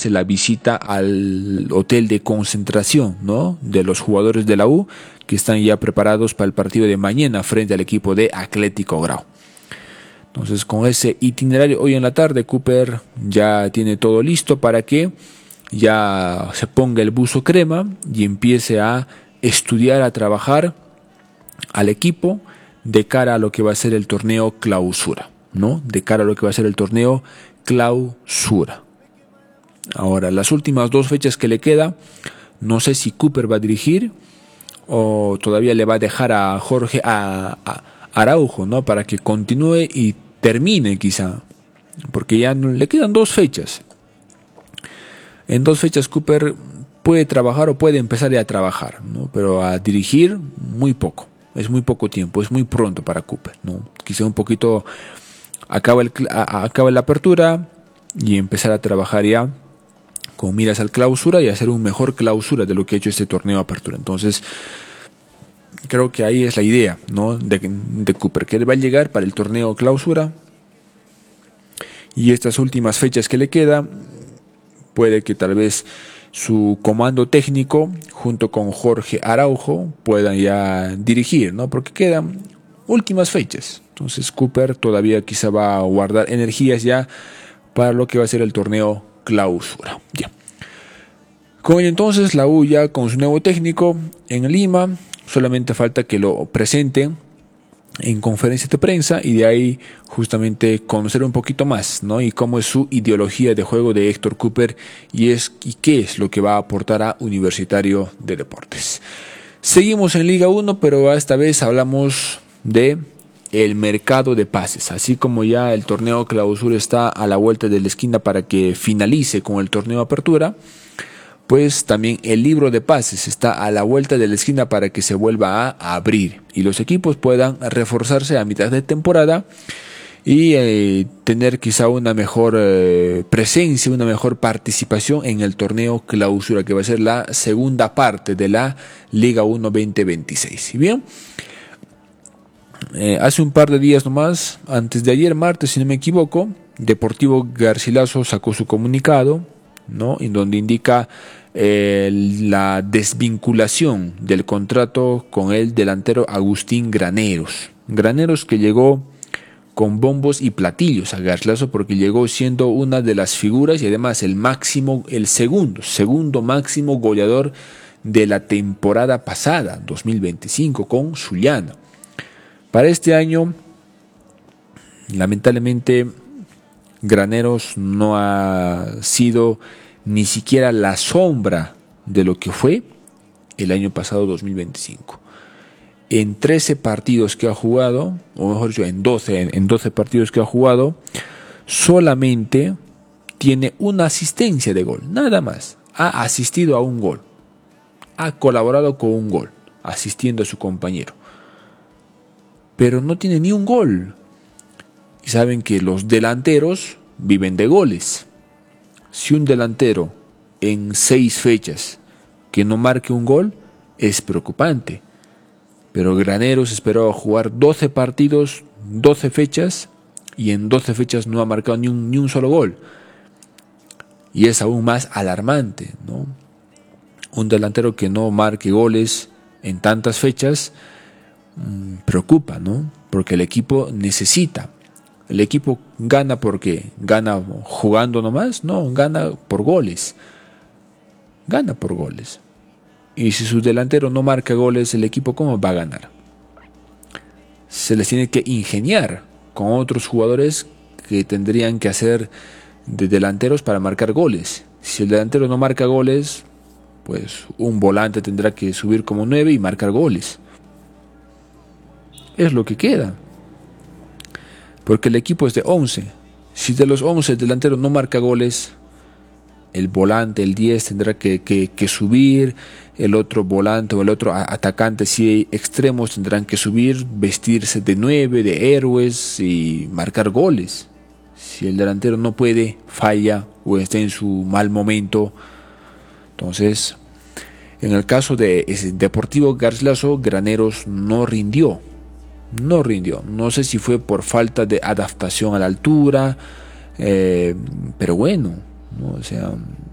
hace la visita al hotel de concentración, ¿no?, de los jugadores de la U, que están ya preparados para el partido de mañana frente al equipo de Atlético Grau. Entonces, con ese itinerario, hoy en la tarde Cooper ya tiene todo listo para que ya se ponga el buzo crema y empiece a estudiar, a trabajar al equipo de cara a lo que va a ser el torneo clausura, ¿no? De cara a lo que va a ser el torneo clausura. Ahora, las últimas 2 fechas que le queda, no sé si Cooper va a dirigir o todavía le va a dejar a Jorge Araujo, ¿no?, para que continúe y termine quizá, porque ya le quedan 2 fechas. En 2 fechas Cooper puede trabajar o puede empezar ya a trabajar, ¿no?, pero a dirigir muy poco. Es muy poco tiempo, es muy pronto para Cooper, ¿no? Quizá un poquito acaba la apertura y empezar a trabajar ya con miras al clausura y hacer un mejor clausura de lo que ha hecho este torneo de apertura. Entonces, creo que ahí es la idea, ¿no?, de Cooper, que él va a llegar para el torneo clausura y estas últimas fechas que le queda, puede que tal vez su comando técnico junto con Jorge Araujo puedan ya dirigir, ¿no?, porque quedan últimas fechas. Entonces Cooper todavía quizá va a guardar energías ya para lo que va a ser el torneo clausura. Ya. Con ello entonces la U ya con su nuevo técnico en Lima, solamente falta que lo presenten en conferencia de prensa y de ahí justamente conocer un poquito más, ¿no?, y cómo es su ideología de juego de Héctor Cooper y qué es lo que va a aportar a Universitario de Deportes. Seguimos en Liga 1, pero esta vez hablamos de el mercado de pases. Así como ya el torneo clausura está a la vuelta de la esquina para que finalice con el torneo apertura, pues también el libro de pases está a la vuelta de la esquina para que se vuelva a abrir y los equipos puedan reforzarse a mitad de temporada y tener quizá una mejor presencia, una mejor participación en el torneo clausura, que va a ser la segunda parte de la Liga 1 2026. Y bien, hace un par de días nomás, antes de ayer, martes si no me equivoco, Deportivo Garcilaso sacó su comunicado, ¿no?, en donde indica la desvinculación del contrato con el delantero Agustín Graneros. Graneros que llegó con bombos y platillos a Garcilaso porque llegó siendo una de las figuras y además el segundo máximo goleador de la temporada pasada, 2025, con Zuliana. Para este año, lamentablemente, Graneros no ha sido ni siquiera la sombra de lo que fue el año pasado 2025. En 13 partidos que ha jugado, o mejor dicho, en 12 partidos que ha jugado, solamente tiene una asistencia de gol, nada más. Ha asistido a un gol, ha colaborado con un gol, asistiendo a su compañero, pero no tiene ni un gol. Y saben que los delanteros viven de goles. Si un delantero en 6 fechas que no marque un gol, es preocupante. Pero Graneros esperó a jugar 12 partidos, 12 fechas, y en 12 fechas no ha marcado ni un solo gol. Y es aún más alarmante, ¿no? Un delantero que no marque goles en tantas fechas preocupa, ¿no? Porque el equipo necesita. ¿El equipo gana porque gana jugando nomás? No, gana por goles. Gana por goles. Y si su delantero no marca goles, ¿el equipo cómo va a ganar? Se les tiene que ingeniar con otros jugadores que tendrían que hacer de delanteros para marcar goles. Si el delantero no marca goles, pues un volante tendrá que subir como 9 y marcar goles. Es lo que queda. Porque el equipo es de 11. Si de los 11 el delantero no marca goles, el volante, el 10 tendrá que subir, el otro volante o el otro atacante, si hay extremos, tendrán que subir, vestirse de 9, de héroes y marcar goles. Si el delantero no puede, falla o está en su mal momento. Entonces, en el caso de Deportivo Garcilaso, Graneros no rindió. No sé si fue por falta de adaptación a la altura, pero bueno, ¿no? O sea,